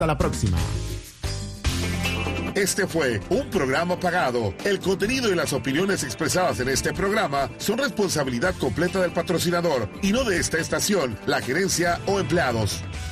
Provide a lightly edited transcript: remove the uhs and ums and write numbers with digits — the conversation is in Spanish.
Hasta la próxima. Este fue un programa pagado. El contenido y las opiniones expresadas en este programa son responsabilidad completa del patrocinador y no de esta estación, la gerencia o empleados.